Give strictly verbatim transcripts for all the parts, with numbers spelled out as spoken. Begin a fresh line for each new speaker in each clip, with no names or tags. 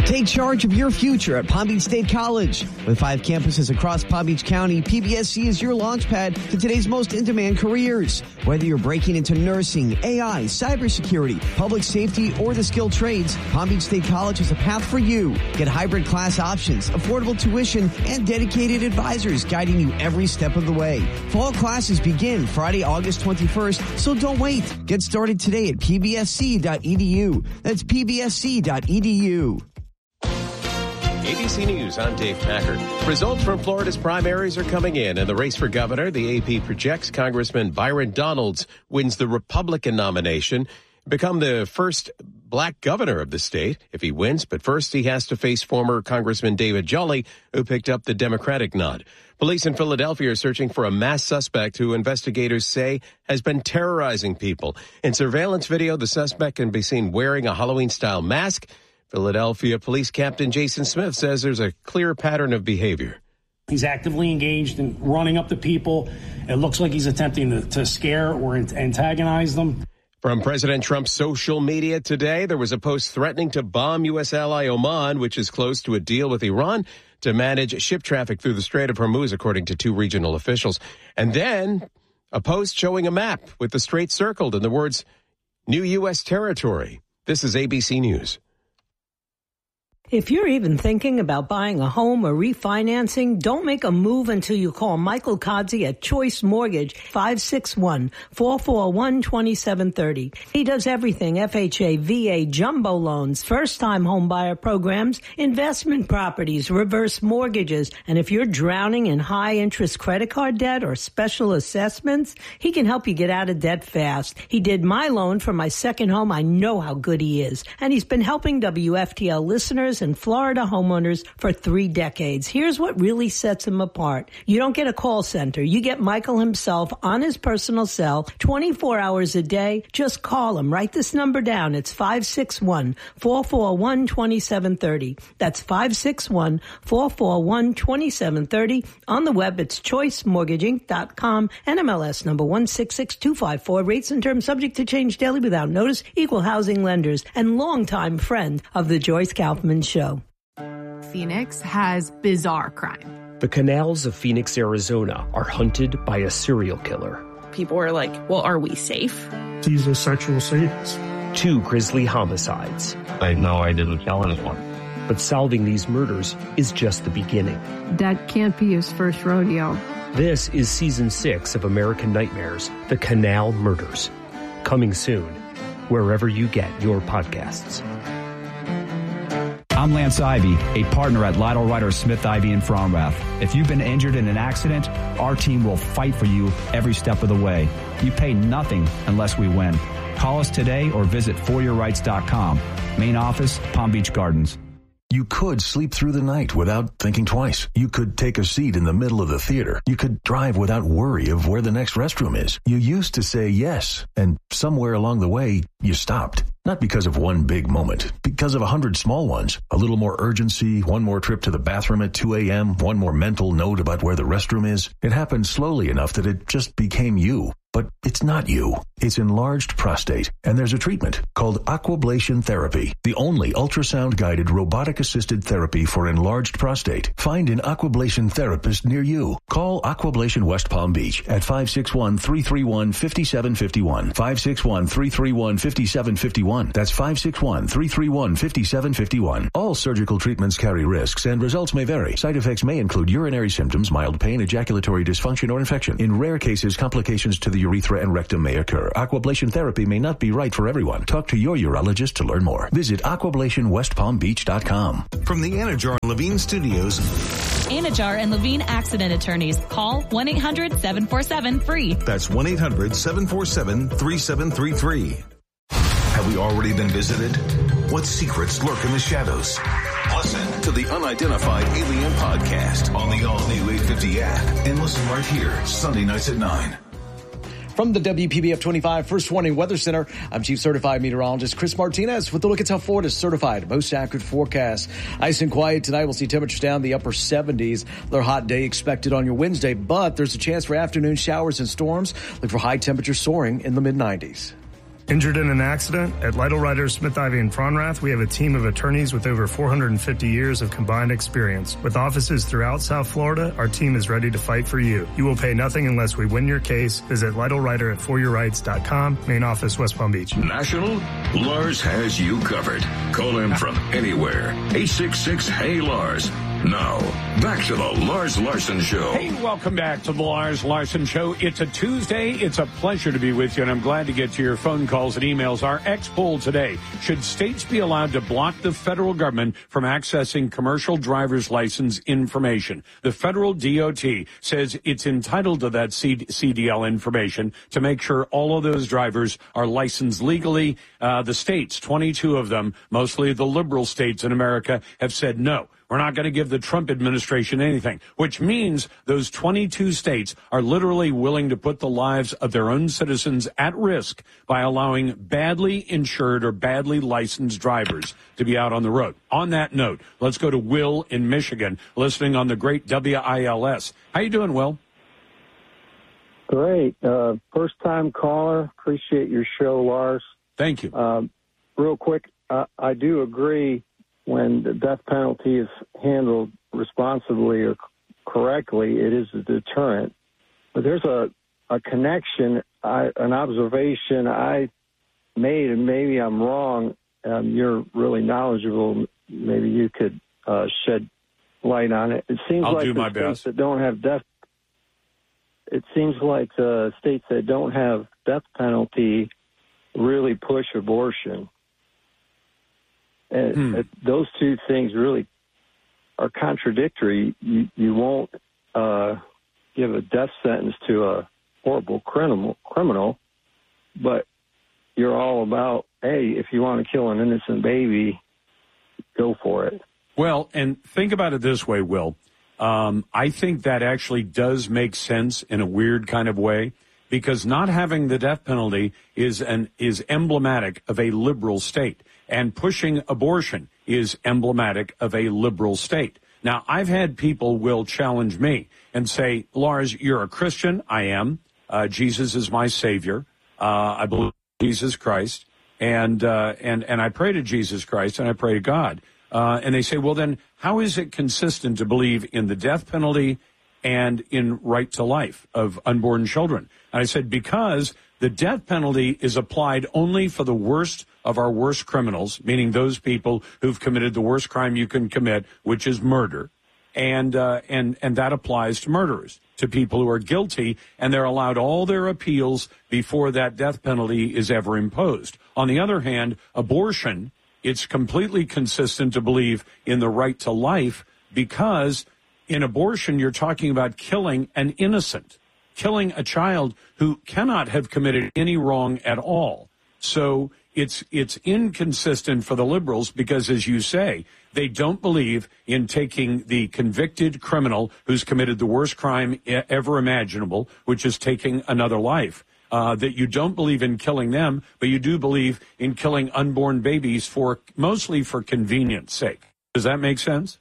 Take charge of your future at Palm Beach State College. With five campuses across Palm Beach County, P B S C is your launchpad to today's most in-demand careers. Whether you're breaking into nursing, A I, cybersecurity, public safety, or the skilled trades, Palm Beach State College is a path for you. Get hybrid class options, affordable tuition, and dedicated advisors guiding you every step of the way. Fall classes begin Friday, August twenty-first, so don't wait. Get started today at p b s c dot e d u. That's p b s c dot e d u.
A B C News, I'm Dave Packard. Results from Florida's primaries are coming in. In the race for governor, the A P projects Congressman Byron Donalds wins the Republican nomination, become the first black governor of the state if he wins. But first, he has to face former Congressman David Jolly, who picked up the Democratic nod. Police in Philadelphia are searching for a masked suspect who investigators say has been terrorizing people. In surveillance video, the suspect can be seen wearing a Halloween-style mask. Philadelphia Police Captain Jason Smith says there's a clear pattern of behavior.
He's actively engaged in running up to people. It looks like he's attempting to, to scare or antagonize them.
From President Trump's social media today, there was a post threatening to bomb U S ally Oman, which is close to a deal with Iran to manage ship traffic through the Strait of Hormuz, according to two regional officials. And then a post showing a map with the strait circled and the words, new U S territory. This is A B C News.
If you're even thinking about buying a home or refinancing, don't make a move until you call Michael Kodzi at Choice Mortgage, five six one, four four one, two seven three zero. He does everything F H A, V A, jumbo loans, first-time home buyer programs, investment properties, reverse mortgages. And if you're drowning in high-interest credit card debt or special assessments, he can help you get out of debt fast. He did my loan for my second home. I know how good he is. And he's been helping W F T L listeners and Florida homeowners for three decades. Here's what really sets him apart. You don't get a call center. You get Michael himself on his personal cell twenty-four hours a day. Just call him. Write this number down. It's five six one, four four one, two seven three zero. That's five six one, four four one, two seven three zero. On the web, it's choice mortgage inc dot com. N M L S number one six six two five four. Rates and terms subject to change daily without notice. Equal housing lenders and longtime friend of the Joyce Kaufman Show.
Phoenix has bizarre crime.
The canals of Phoenix, Arizona are hunted by a serial killer.
People are like, well, are we safe?
He's a sexual sadist.
Two grisly homicides.
I know I didn't kill anyone.
But solving these murders is just the beginning.
That can't be his first rodeo.
This is season six of American Nightmares, The Canal Murders. Coming soon, wherever you get your podcasts.
I'm Lance Ivy, a partner at Lytle Ryder Smith Ivy in Fromrath. If you've been injured in an accident, our team will fight for you every step of the way. You pay nothing unless we win. Call us today or visit for your rights dot com. Main office, Palm Beach Gardens.
You could sleep through the night without thinking twice. You could take a seat in the middle of the theater. You could drive without worry of where the next restroom is. You used to say yes, and somewhere along the way, you stopped. Not because of one big moment, because of a hundred small ones. A little more urgency, one more trip to the bathroom at two a.m., one more mental note about where the restroom is. It happened slowly enough that it just became you. But it's not you. It's enlarged prostate, and there's a treatment called Aquablation Therapy, the only ultrasound-guided robotic-assisted therapy for enlarged prostate. Find an Aquablation therapist near you. Call Aquablation West Palm Beach at five six one, three three one, five seven five one, five six one, three three one, five seven five one. That's five six one, three three one, five seven five one. All surgical treatments carry risks, and results may vary. Side effects may include urinary symptoms, mild pain, ejaculatory dysfunction, or infection. In rare cases, complications to the urethra and rectum may occur. Aquablation therapy may not be right for everyone. Talk to your urologist to learn more. Visit aquablation west palm beach dot com.
From the Anajar and Levine Studios.
Anajar and Levine Accident Attorneys. Call one eight hundred, seven four seven, F R E E.
That's one eight hundred, seven four seven, three seven three three. Have we already been visited? What secrets lurk in the shadows? Listen to the Unidentified Alien Podcast on the all-new eight fifty app and listen right here, Sunday nights at nine.
From the W P B F twenty-five First Warning Weather Center, I'm Chief Certified Meteorologist Chris Martinez with a look at how Florida's certified most accurate forecast. Ice and quiet tonight. We'll see temperatures down the upper seventies. Another hot day expected on your Wednesday, but there's a chance for afternoon showers and storms. Look for high temperatures soaring in the mid nineties.
Injured in an accident? At Lytle Ryder, Smith, Ivy, and Fronrath, we have a team of attorneys with over four hundred fifty years of combined experience. With offices throughout South Florida, our team is ready to fight for you. You will pay nothing unless we win your case. Visit Lytle Ryder at for your rights dot com. Main office, West Palm Beach.
National? Lars has you covered. Call him from anywhere. eight six six, hey Lars. Now, back to the Lars Larson Show.
Hey, welcome back to the Lars Larson Show. It's a Tuesday. It's a pleasure to be with you, and I'm glad to get to your phone calls and emails. Our X poll today: should states be allowed to block the federal government from accessing commercial driver's license information? The federal D O T says it's entitled to that C D L information to make sure all of those drivers are licensed legally. Uh, the states, twenty-two of them, mostly the liberal states in America, have said no. We're not going to give the Trump administration anything, which means those twenty-two states are literally willing to put the lives of their own citizens at risk by allowing badly insured or badly licensed drivers to be out on the road. On that note, let's go to Will in Michigan, listening on the great W I L S. How you doing, Will?
Great. Uh, first-time caller. Appreciate your show, Lars.
Thank you.
Um, real quick, uh, I do agree when the death penalty is handled responsibly or correctly, it is a deterrent. But there's a, a connection, I, an observation I made, and maybe I'm wrong. Um, you're really knowledgeable. Maybe you could uh, shed light on it. It seems
I'll
like
do
the
my
states
best.
that don't have death. It seems like the states that don't have death penalty really push abortion. And
hmm.
those two things really are contradictory. You, you won't uh, give a death sentence to a horrible criminal, criminal, but you're all about, hey, if you want to kill an innocent baby, go for it.
Well, and think about it this way, Will. Um, I think that actually does make sense in a weird kind of way, because not having the death penalty is an is emblematic of a liberal state. And pushing abortion is emblematic of a liberal state. Now, I've had people will challenge me and say, Lars, you're a Christian. I am. Uh, Jesus is my Savior. Uh, I believe in Jesus Christ. And, uh, and, and I pray to Jesus Christ and I pray to God. Uh, and they say, well, then how is it consistent to believe in the death penalty and in right to life of unborn children? And I said, because the death penalty is applied only for the worst of our worst criminals, meaning those people who've committed the worst crime you can commit, which is murder. And, uh, and, and that applies to murderers, to people who are guilty, and they're allowed all their appeals before that death penalty is ever imposed. On the other hand, abortion, it's completely consistent to believe in the right to life, because in abortion, you're talking about killing an innocent, killing a child who cannot have committed any wrong at all. So it's it's inconsistent for the liberals because, as you say, they don't believe in taking the convicted criminal who's committed the worst crime ever imaginable, which is taking another life. Uh, that you don't believe in killing them, but you do believe in killing unborn babies for mostly for convenience sake. Does that make sense?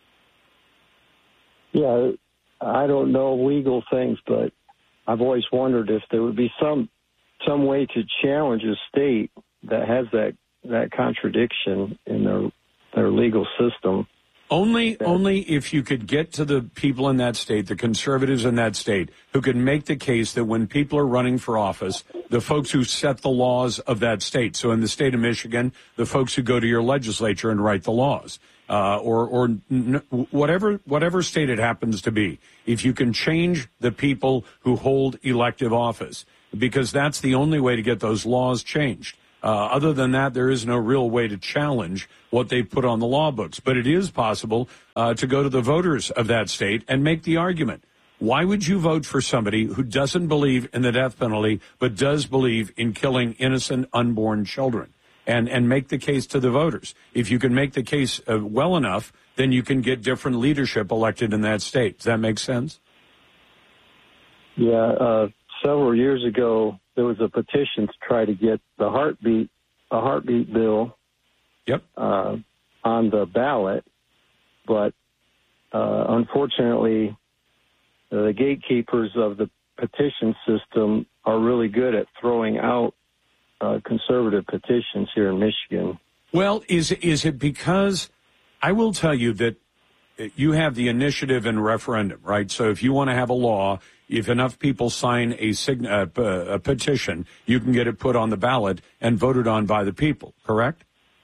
Yeah, I don't know legal things, but I've always wondered if there would be some some way to challenge a state that has that that contradiction in their their legal system.
Only, that, only if you could get to the people in that state, the conservatives in that state, who can make the case that when people are running for office, the folks who set the laws of that state. So in the state of Michigan, the folks who go to your legislature and write the laws. Uh, or, or n- whatever, whatever state it happens to be, if you can change the people who hold elective office, because that's the only way to get those laws changed. Uh, other than that, there is no real way to challenge what they put on the law books. But it is possible uh, to go to the voters of that state and make the argument. Why would you vote for somebody who doesn't believe in the death penalty, but does believe in killing innocent unborn children? And, and make the case to the voters. If you can make the case uh, well enough, then you can get different leadership elected in that state. Does that make sense?
Yeah. Uh, several years ago, there was a petition to try to get the heartbeat, a heartbeat bill
yep.
uh, on the ballot. But uh, unfortunately, uh, the gatekeepers of the petition system are really good at throwing out uh, conservative petitions here in Michigan.
Well, is is it because I will tell you that you have the initiative and referendum, right? So if you want to have a law, if enough people sign a, sign, uh, a petition, you can get it put on the ballot and voted on by the people, correct?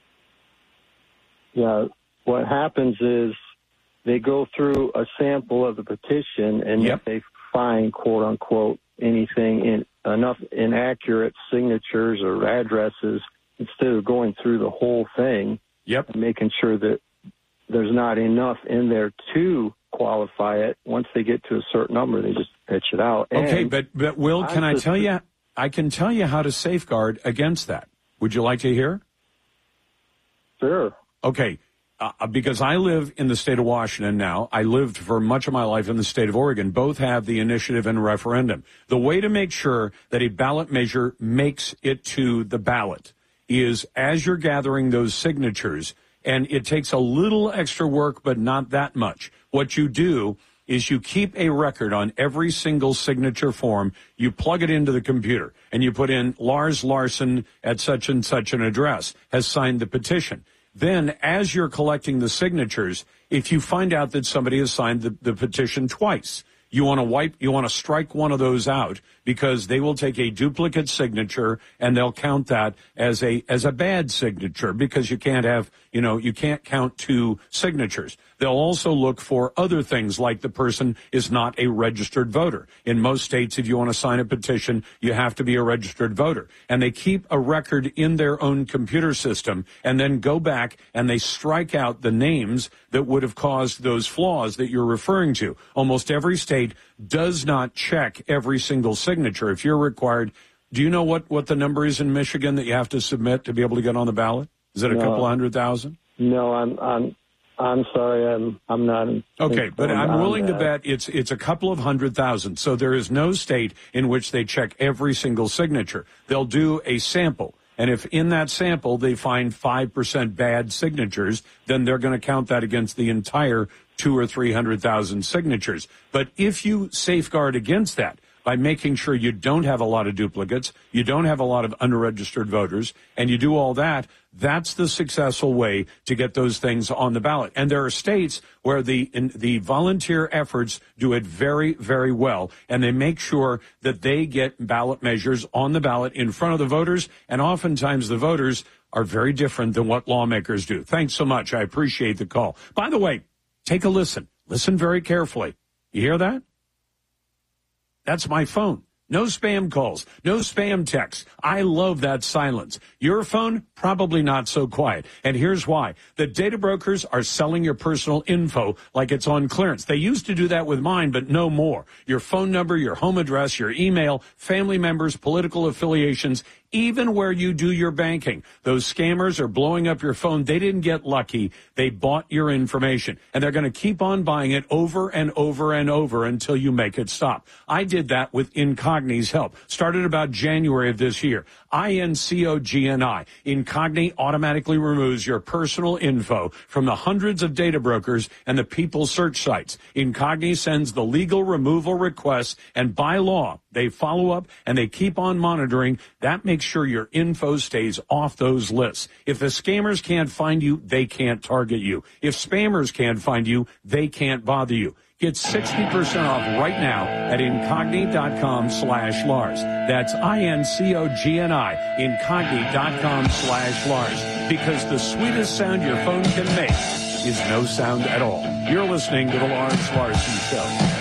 Yeah. What happens is they go through a sample of the petition, and
yep.
if they find, quote unquote, anything in enough inaccurate signatures or addresses, instead of going through the whole thing,
yep.
and making sure that there's not enough in there to qualify it, once they get to a certain number, they just pitch it out.
Okay,
and
but, but Will, can I tell you, I can tell you how to safeguard against that. Would you like to hear?
Sure.
Okay. Uh, because I live in the state of Washington now. I lived for much of my life in the state of Oregon. Both have the initiative and referendum. The way to make sure that a ballot measure makes it to the ballot is as you're gathering those signatures, and it takes a little extra work, but not that much. What you do is you keep a record on every single signature form. You plug it into the computer, and you put in Lars Larson at such and such an address has signed the petition. Then, as you're collecting the signatures, if you find out that somebody has signed the, the petition twice, you want to wipe, you want to strike one of those out, because they will take a duplicate signature and they'll count that as a as a bad signature, because you can't have, you know, you can't count two signatures. They'll also look for other things, like the person is not a registered voter. In most states, if you want to sign a petition, you have to be a registered voter. And they keep a record in their own computer system and then go back and they strike out the names that would have caused those flaws that you're referring to. Almost every state does not check every single signature. If you're required, do you know what, what the number is in Michigan that you have to submit to be able to get on the ballot? Is it a
no,
couple of hundred thousand?
No, I'm I'm I'm sorry, I'm I'm not.
Okay, but I'm willing to bet it's it's a couple of hundred thousand. So there is no state in which they check every single signature. They'll do a sample. And if in that sample they find five percent bad signatures, then they're going to count that against the entire two or three hundred thousand signatures. But if you safeguard against that by making sure you don't have a lot of duplicates, you don't have a lot of unregistered voters, and you do all that, that's the successful way to get those things on the ballot. And there are states where the in, the volunteer efforts do it very, very well, and they make sure that they get ballot measures on the ballot in front of the voters, and oftentimes the voters are very different than what lawmakers do. Thanks so much. I appreciate the call. By the way, take a listen. Listen very carefully. You hear that? That's my phone. No spam calls, no spam texts. I love that silence. Your phone, probably not so quiet. And here's why. The data brokers are selling your personal info like it's on clearance. They used to do that with mine, but no more. Your phone number, your home address, your email, family members, political affiliations, even where you do your banking. Those scammers are blowing up your phone. They didn't get lucky. They bought your information, and they're going to keep on buying it over and over and over until you make it stop. I did that with Incogni's help. Started about January of this year. I N C O G N I. Incogni automatically removes your personal info from the hundreds of data brokers and the people search sites. Incogni sends the legal removal requests, and by law, they follow up and they keep on monitoring. That makes sure your info stays off those lists. If the scammers can't find you, they can't target you. If spammers can't find you, they can't bother you. Get sixty percent off right now at Incogni.com slash Lars. That's I-N-C-O-G-N-I, Incogni.com slash Lars. Because the sweetest sound your phone can make is no sound at all. You're listening to The Lars Larson Show.